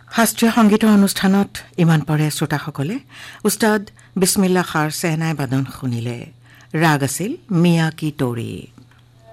শাস্ত্ৰীয় সংগীতৰ অনুষ্ঠানত ইমান পৰে শ্ৰোতাসকলে উস্তাদ বিছমিল্লা খাৰ চেহনাই বাদন শুনিলে। ৰাগ আছিল মিয়া কি তোৰি।